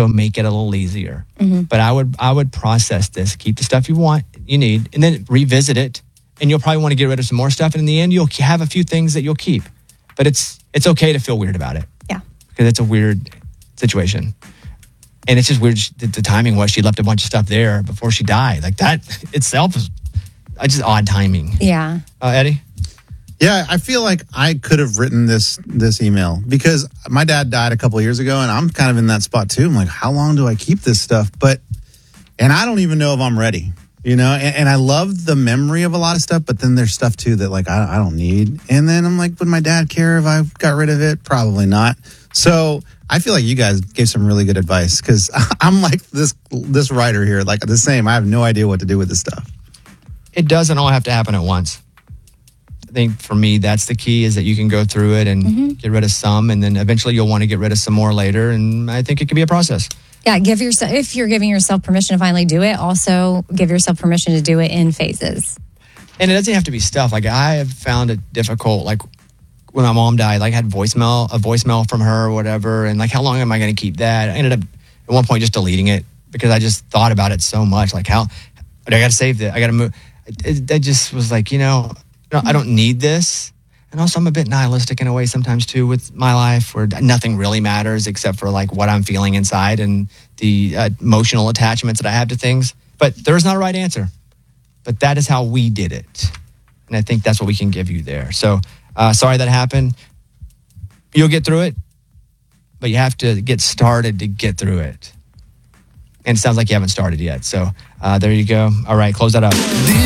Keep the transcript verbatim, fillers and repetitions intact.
also make it a little easier. Mm-hmm. But I would I would process this, keep the stuff you want, you need, and then revisit it. And you'll probably want to get rid of some more stuff. And in the end, you'll have a few things that you'll keep. But it's it's okay to feel weird about it. Yeah. Because it's a weird situation. And it's just weird the, the timing was she left a bunch of stuff there before she died. Like that itself is just odd timing. Yeah. Uh, Eddie? Yeah, I feel like I could have written this this email because my dad died a couple of years ago and I'm kind of in that spot too. I'm like, how long do I keep this stuff? But, and I don't even know if I'm ready, you know, and, and I love the memory of a lot of stuff, but then there's stuff too that like I, I don't need. And then I'm like, would my dad care if I got rid of it? Probably not. So I feel like you guys gave some really good advice because I'm like this this writer here, like the same. I have no idea what to do with this stuff. It doesn't all have to happen at once. I think for me, that's the key is that you can go through it and mm-hmm. get rid of some, and then eventually you'll want to get rid of some more later. And I think it can be a process. Yeah, give yourself if you're giving yourself permission to finally do it, also give yourself permission to do it in phases. And it doesn't have to be stuff. Like I have found it difficult, like when my mom died, like I had voicemail, a voicemail from her or whatever. And like, how long am I going to keep that? I ended up at one point just deleting it because I just thought about it so much. Like how, I got to save that. I got to move. It, it just was like, you know, I don't need this. And also I'm a bit nihilistic in a way sometimes too with my life where nothing really matters except for like what I'm feeling inside and the uh, emotional attachments that I have to things. But there is not a right answer. But that is how we did it. And I think that's what we can give you there. So uh, sorry that happened. You'll get through it, but you have to get started to get through it. And it sounds like you haven't started yet. So uh, there you go. All right, close that up.